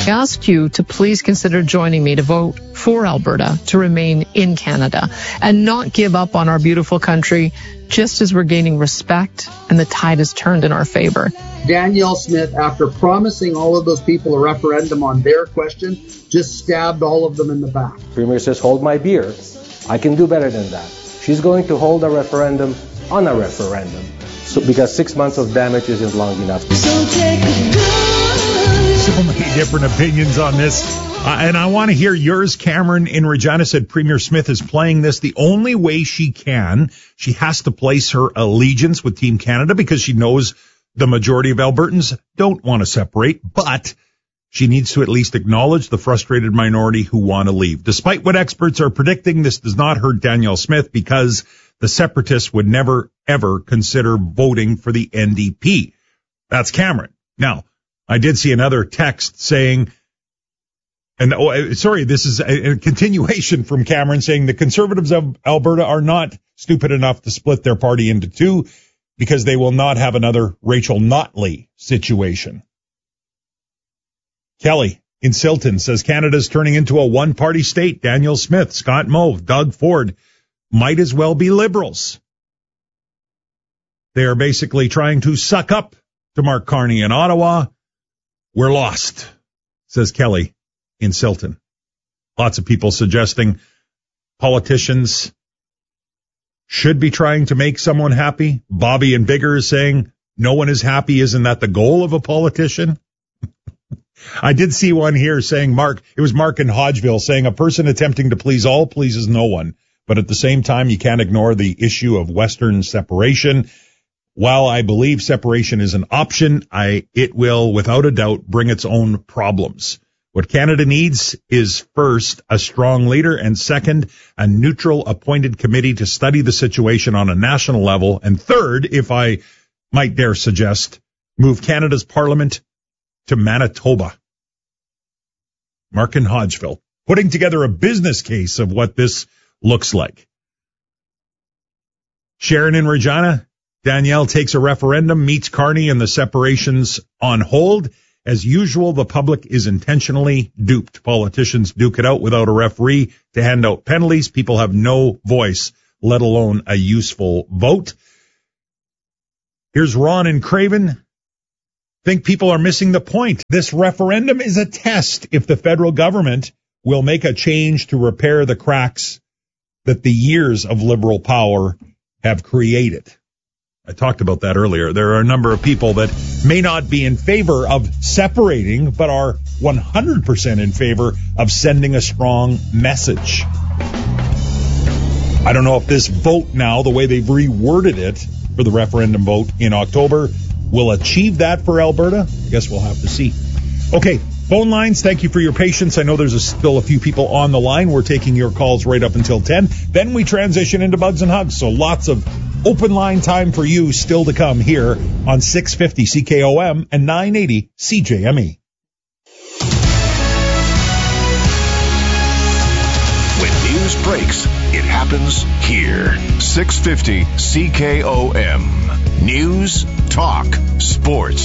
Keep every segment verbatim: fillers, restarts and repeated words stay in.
ask you to please consider joining me to vote for Alberta to remain in Canada and not give up on our beautiful country just as we're gaining respect and the tide has turned in our favor. Danielle Smith, after promising all of those people a referendum on their question, just stabbed all of them in the back. Premier says, hold my beer. I can do better than that. She's going to hold a referendum on a referendum. So, because six months of damage isn't long enough. So, take a good... so many different opinions on this. Uh, and I want to hear yours. Cameron in Regina said Premier Smith is playing this the only way she can. She has to place her allegiance with Team Canada because she knows the majority of Albertans don't want to separate, but she needs to at least acknowledge the frustrated minority who want to leave. Despite what experts are predicting, this does not hurt Danielle Smith because the separatists would never, ever consider voting for the N D P. That's Cameron. Now, I did see another text saying, and oh, sorry, this is a, a continuation from Cameron saying the Conservatives of Alberta are not stupid enough to split their party into two because they will not have another Rachel Notley situation. Kelly in Silton says Canada's turning into a one-party state. Danielle Smith, Scott Moe, Doug Ford might as well be Liberals. They are basically trying to suck up to Mark Carney in Ottawa. We're lost, says Kelly in Silton. Lots of people suggesting politicians should be trying to make someone happy. Bobby and Bigger is saying no one is happy. Isn't that the goal of a politician? I did see one here saying Mark, it was Mark in Hodgeville saying a person attempting to please all pleases no one. But at the same time, you can't ignore the issue of Western separation. While I believe separation is an option, I, it will without a doubt bring its own problems. What Canada needs is first a strong leader and second a neutral appointed committee to study the situation on a national level. And third, if I might dare suggest, move Canada's parliament to Manitoba. Mark in Hodgeville, putting together a business case of what this looks like. Sharon in Regina, Danielle takes a referendum, meets Carney and the separations on hold. As usual, the public is intentionally duped. Politicians duke it out without a referee to hand out penalties. People have no voice, let alone a useful vote. Here's Ron in Craven. Think people are missing the point. This referendum is a test if the federal government will make a change to repair the cracks that the years of liberal power have created. I talked about that earlier. There are a number of people that may not be in favor of separating, but are one hundred percent in favor of sending a strong message. I don't know if this vote now, the way they've reworded it for the referendum vote in October, will achieve that for Alberta. I guess we'll have to see. Okay, phone lines, thank you for your patience. I know there's a, still a few people on the line. We're taking your calls right up until ten. Then we transition into Bugs and Hugs. So lots of open line time for you still to come here on six fifty C K O M and nine eighty C J M E. When news breaks, it happens here. six fifty C K O M. News, talk, sports.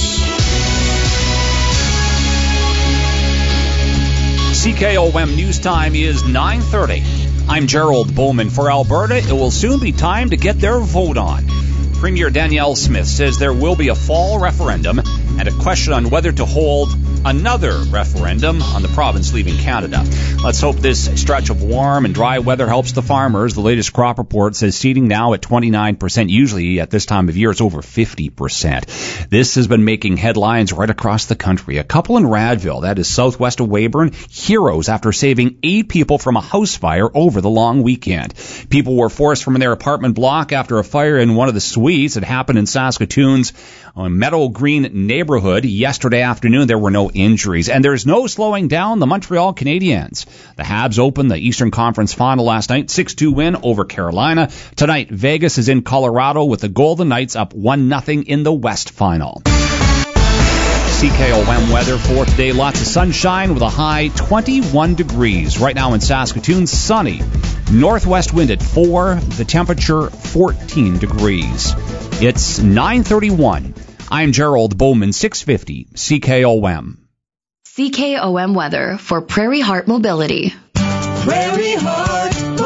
C K O M News Time is nine thirty. I'm Gerald Bowman. For Alberta, it will soon be time to get their vote on. Premier Danielle Smith says there will be a fall referendum and a question on whether to hold another referendum on the province leaving Canada. Let's hope this stretch of warm and dry weather helps the farmers. The latest crop report says seeding now at twenty-nine percent. Usually at this time of year, it's over fifty percent. This has been making headlines right across the country. A couple in Radville, that is southwest of Weyburn, heroes after saving eight people from a house fire over the long weekend. People were forced from their apartment block after a fire in one of the suites. It happened in Saskatoon's Meadow Green neighborhood yesterday afternoon. There were no injuries, and there's no slowing down the Montreal Canadiens. The Habs opened the Eastern Conference Final last night, six two win over Carolina. Tonight, Vegas is in Colorado with the Golden Knights up one nothing in the West Final. C K O M weather for today. Lots of sunshine with a high twenty-one degrees. Right now in Saskatoon, sunny. Northwest wind at four. The temperature fourteen degrees. It's nine thirty-one. I'm Gerald Bowman, six fifty C K O M. C K O M weather for Prairie Heart Mobility. Prairie Heart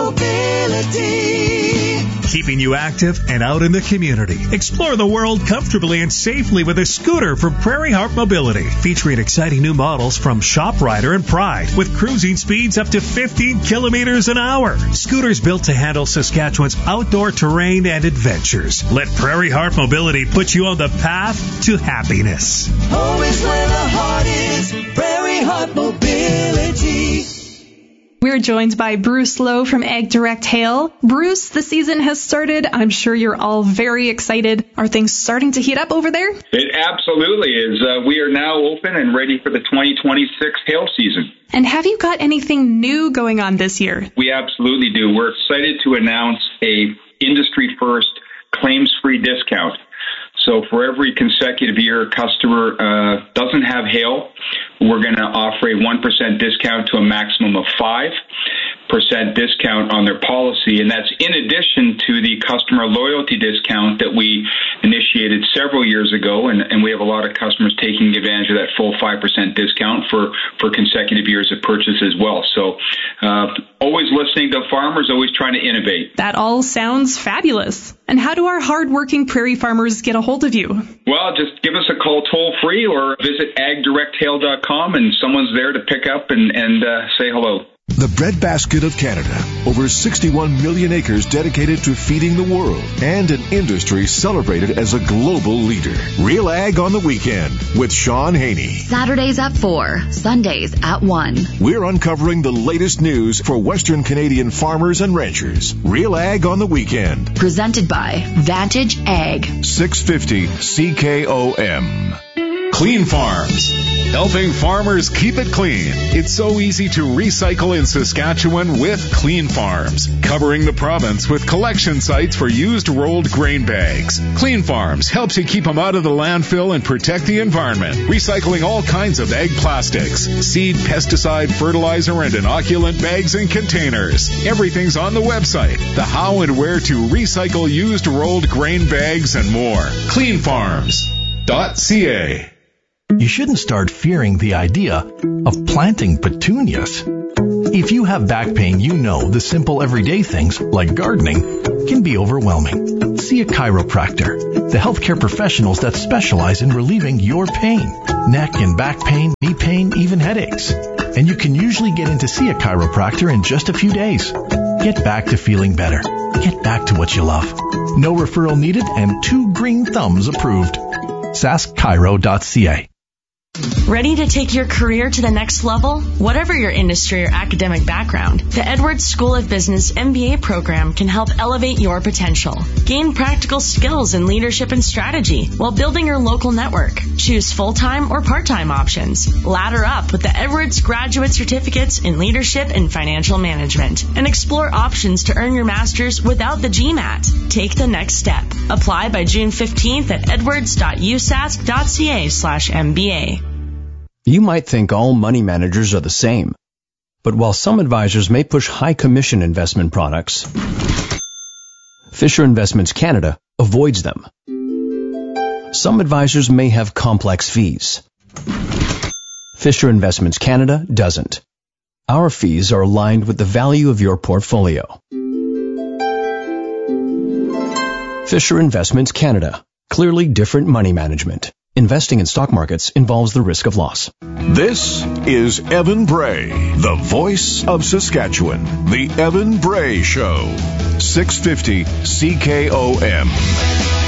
Mobility. Keeping you active and out in the community. Explore the world comfortably and safely with a scooter from Prairie Heart Mobility. Featuring exciting new models from ShopRider and Pride with cruising speeds up to fifteen kilometers an hour. Scooters built to handle Saskatchewan's outdoor terrain and adventures. Let Prairie Heart Mobility put you on the path to happiness. Home is where the heart is. Prairie Heart Mobility. We're joined by Bruce Lowe from Ag Direct Hail. Bruce, the season has started. I'm sure you're all very excited. Are things starting to heat up over there? It absolutely is. Uh, we are now open and ready for the twenty twenty-six hail season. And have you got anything new going on this year? We absolutely do. We're excited to announce a industry-first claims-free discount. So for every consecutive year a customer uh, doesn't have hail, we're going to offer a one percent discount to a maximum of five percent discount on their policy. And that's in addition to the customer loyalty discount that we initiated several years ago. And, and we have a lot of customers taking advantage of that full five percent discount for, for consecutive years of purchase as well. So uh, always listening to farmers, always trying to innovate. That all sounds fabulous. And how do our hardworking prairie farmers get a hold of you? Well, just give us a call toll free or visit ag direct hail dot com and someone's there to pick up and, and uh, say hello. The breadbasket of Canada. Over sixty-one million acres dedicated to feeding the world and an industry celebrated as a global leader. Real Ag on the Weekend with Sean Haney. Saturdays at four, Sundays at one. We're uncovering the latest news for Western Canadian farmers and ranchers. Real Ag on the Weekend. Presented by Vantage Ag. six fifty C K O M. Clean Farms, helping farmers keep it clean. It's so easy to recycle in Saskatchewan with Clean Farms, covering the province with collection sites for used rolled grain bags. Clean Farms helps you keep them out of the landfill and protect the environment, recycling all kinds of ag plastics, seed, pesticide, fertilizer, and inoculant bags and containers. Everything's on the website, the how and where to recycle used rolled grain bags and more. clean farms dot c a. You shouldn't start fearing the idea of planting petunias. If you have back pain, you know the simple everyday things, like gardening, can be overwhelming. See a chiropractor, the healthcare professionals that specialize in relieving your pain, neck and back pain, knee pain, even headaches. And you can usually get in to see a chiropractor in just a few days. Get back to feeling better. Get back to what you love. No referral needed and two green thumbs approved. sask chiro dot c a. Ready to take your career to the next level? Whatever your industry or academic background, the Edwards School of Business M B A program can help elevate your potential. Gain practical skills in leadership and strategy while building your local network. Choose full-time or part-time options. Ladder up with the Edwards Graduate Certificates in Leadership and Financial Management. And explore options to earn your master's without the GMAT. Take the next step. Apply by June fifteenth at edwards dot u sask dot c a slash M B A. You might think all money managers are the same, but while some advisors may push high commission investment products, Fisher Investments Canada avoids them. Some advisors may have complex fees. Fisher Investments Canada doesn't. Our fees are aligned with the value of your portfolio. Fisher Investments Canada. Clearly different money management. Investing in stock markets involves the risk of loss. This is Evan Bray, the voice of Saskatchewan. The Evan Bray Show. six fifty C K O M.